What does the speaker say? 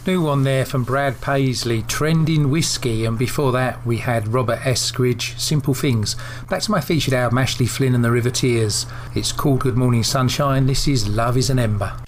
New one there from Brad Paisley, Trending Whiskey, and before that we had Robert Eskridge, Simple Things. Back to my featured album, Ashley Flynn and the River Tears. It's called Good Morning Sunshine. This is Love is an Ember.